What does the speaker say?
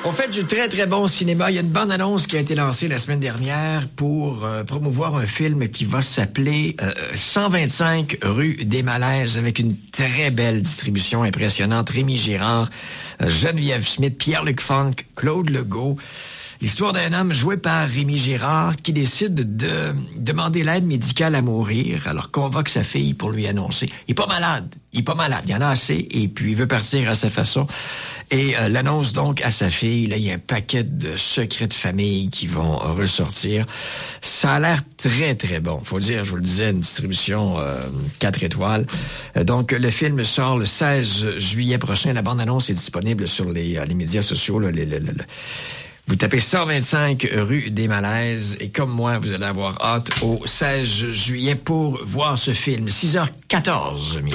On fait du très, très bon cinéma. Il y a une bande-annonce qui a été lancée la semaine dernière pour promouvoir un film qui va s'appeler 125 rue des Malaises, avec une très belle distribution impressionnante. Rémi Girard, Geneviève Schmidt, Pierre-Luc Funk, Claude Legault. L'histoire d'un homme joué par Rémi Girard qui décide de demander l'aide médicale à mourir, alors convoque sa fille pour lui annoncer. Il est pas malade, il y en a assez, et puis il veut partir à sa façon. Et l'annonce donc à sa fille. Là, il y a un paquet de secrets de famille qui vont ressortir. Ça a l'air très, très bon. Faut dire, je vous le disais, une distribution 4 étoiles. Donc, le film sort le 16 juillet prochain. La bande-annonce est disponible sur les médias sociaux, là, vous tapez 125 rue des Malaises et comme moi, vous allez avoir hâte au 16 juillet pour voir ce film. 6h14.